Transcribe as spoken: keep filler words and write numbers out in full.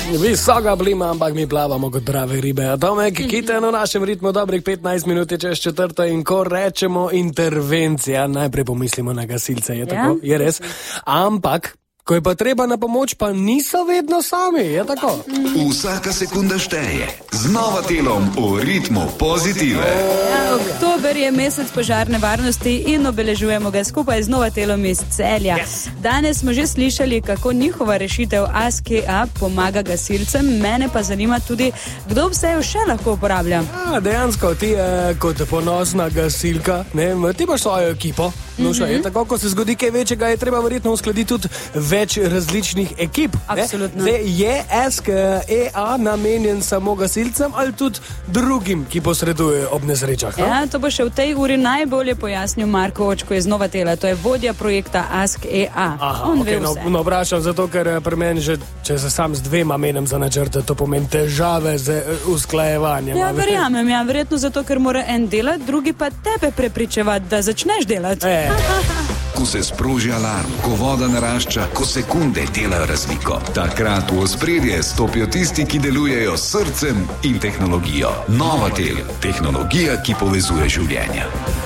Visoka blima, ampak mi plavamo kot prave ribe. Tomek, Kiten v našem ritmu dobrih petnajst minut je čez četrto in ko rečemo intervencija, najprej pomislimo na gasilce, je tako? Je res? Ampak, ko je pa treba na pomoč, pa niso vedno sami, je tako? Vsaka sekunda šteje. Z Novatelom v ritmu pozitive. Ja, oktober je mesec požarne varnosti in obeležujemo ga skupaj z Novatelom iz Celja. Yes. Danes smo že slišali, kako njihova rešitev Ask E A pomaga gasilcem. Mene pa zanima tudi, kdo vse jo še lahko uporablja. Ja, dejansko, ti eh, kot ponosna gasilka, ne, ti imaš svojo ekipo. No, še, je tako, ko se zgodi kaj večjega, je treba verjetno uskladiti tudi več različnih ekip. Absolutno. Zdaj, je Ask E A namenjen samo gasilcem ali tudi drugim, ki posredujejo ob nesrečah? Ja, to bo še v tej uri najbolje pojasnil Marko Očko iz Novatela. To je vodja projekta Ask E A. Aha, On okay, ve no, vse. no, vprašam zato, ker pri meni že, če se sam z dvema menem za načrte, to pomeni težave z uh, usklajevanjem. Ja, verjamem, ja, verjetno zato, ker mora en delati, drugi pa tebe prepričevati, da začneš delati. E. Ko se sproži alarm, ko voda narašča, ko sekunde delajo razliko. Takrat v ospredje stopijo tisti, ki delujejo s srcem in tehnologijo. Novatel, tehnologija, ki povezuje življenja.